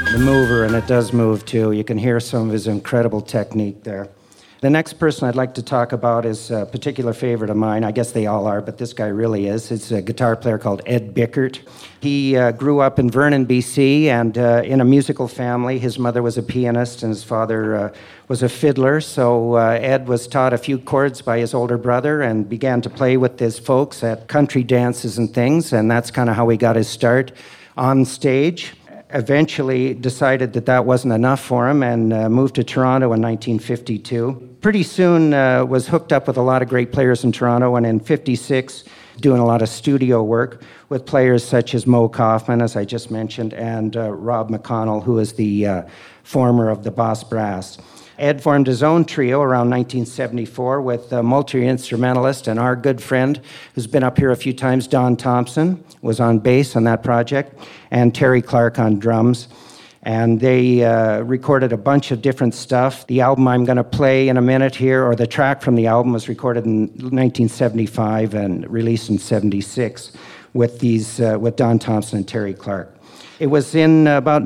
the mover, and it does move too. You can hear some of his incredible technique there. The next person I'd like to talk about is a particular favorite of mine. I guess they all are, but this guy really is. It's a guitar player called Ed Bickert. He grew up in Vernon, BC, and in a musical family. His mother was a pianist, and his father was a fiddler. So Ed was taught a few chords by his older brother and began to play with his folks at country dances and things, and that's kind of how he got his start on stage. Eventually decided that that wasn't enough for him and moved to Toronto in 1952. Pretty soon was hooked up with a lot of great players in Toronto, and in 56 doing a lot of studio work with players such as Moe Koffman, as I just mentioned, and Rob McConnell, who is the former of the Boss Brass. Ed formed his own trio around 1974 with a multi-instrumentalist and our good friend who's been up here a few times, Don Thompson, was on bass on that project, and Terry Clark on drums. And they recorded a bunch of different stuff. The album I'm going to play in a minute here, or the track from the album, was recorded in 1975 and released in 76 with Don Thompson and Terry Clark. It was in about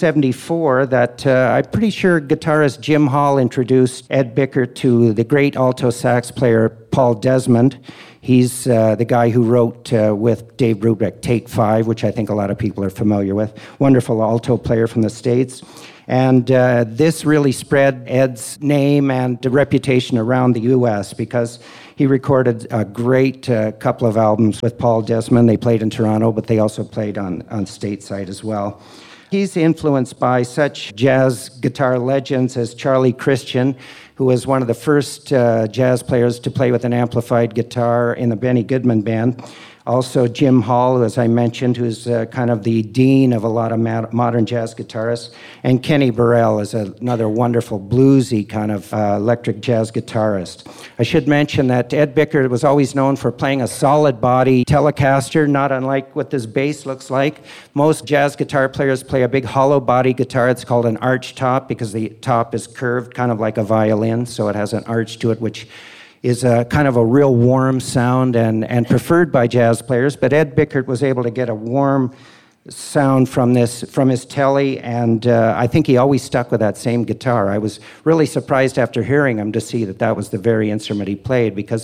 1974 that I'm pretty sure guitarist Jim Hall introduced Ed Bickert to the great alto sax player Paul Desmond. He's the guy who wrote with Dave Brubeck Take 5, which I think a lot of people are familiar with. Wonderful alto player from the States. And this really spread Ed's name and reputation around the U.S. because he recorded a great couple of albums with Paul Desmond. They played in Toronto, but they also played on stateside as well. He's influenced by such jazz guitar legends as Charlie Christian, who was one of the first jazz players to play with an amplified guitar in the Benny Goodman Band. Also Jim Hall, as I mentioned, who's kind of the dean of a lot of modern jazz guitarists. And Kenny Burrell is another wonderful bluesy kind of electric jazz guitarist. I should mention that Ed Bickert was always known for playing a solid body Telecaster, not unlike what this bass looks like. Most jazz guitar players play a big hollow body guitar. It's called an arch top because the top is curved, kind of like a violin, so it has an arch to it, which is a kind of a real warm sound and preferred by jazz players. But Ed Bickert was able to get a warm sound from his telly, and I think he always stuck with that same guitar. I was really surprised after hearing him to see that was the very instrument he played, because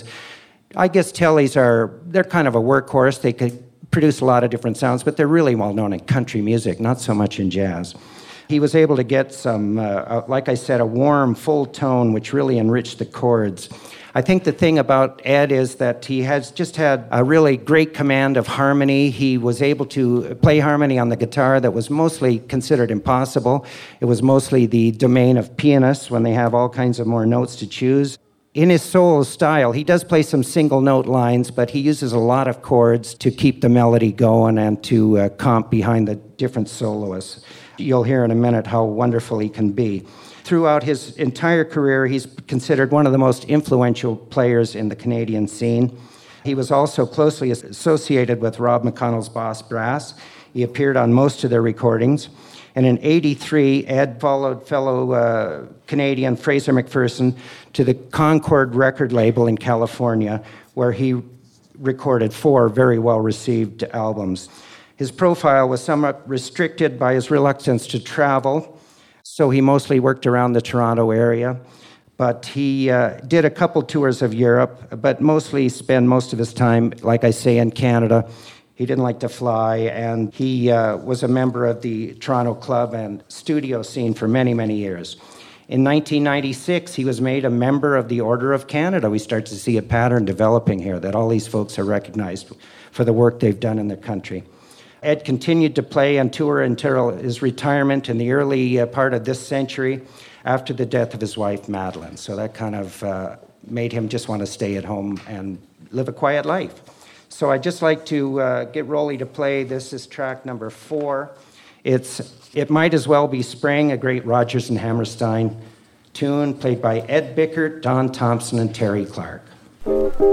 I guess tellies they're kind of a workhorse. They could produce a lot of different sounds, but they're really well known in country music, not so much in jazz. He was able to get some, like I said, a warm, full tone, which really enriched the chords. I think the thing about Ed is that he has just had a really great command of harmony. He was able to play harmony on the guitar that was mostly considered impossible. It was mostly the domain of pianists when they have all kinds of more notes to choose. In his solo style, he does play some single note lines, but he uses a lot of chords to keep the melody going and to comp behind the different soloists. You'll hear in a minute how wonderful he can be. Throughout his entire career, he's considered one of the most influential players in the Canadian scene. He was also closely associated with Rob McConnell's Boss Brass. He appeared on most of their recordings. And in '83, Ed followed fellow Canadian Fraser McPherson to the Concord record label in California, where he recorded 4 very well-received albums. His profile was somewhat restricted by his reluctance to travel, so he mostly worked around the Toronto area. But he did a couple tours of Europe, but mostly spent most of his time, like I say, in Canada. He didn't like to fly, and he was a member of the Toronto club and studio scene for many, many years. In 1996, he was made a member of the Order of Canada. We start to see a pattern developing here that all these folks are recognized for the work they've done in the country. Ed continued to play and tour until his retirement in the early part of this century after the death of his wife, Madeline. So that kind of made him just want to stay at home and live a quiet life. So I'd just like to get Rolly to play. This is track number 4. It Might As Well Be Spring, a great Rodgers and Hammerstein tune played by Ed Bickert, Don Thompson, and Terry Clark.